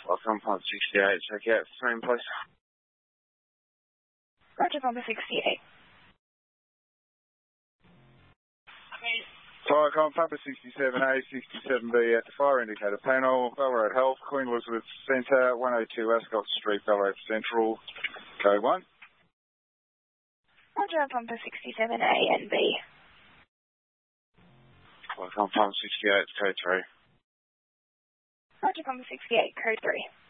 Welcome, Pump 68. Check out frame, please. Roger, Pump 68. Viacom, Pumper 67A, 67B at the fire indicator panel, Ballarat Health, Queen Elizabeth Centre, 102 Ascot Street, Ballarat Central, code 1. Roger, Pumper 67A and B. Welcome, Pump 68, code 3. Roger, Pumper 68, code 3.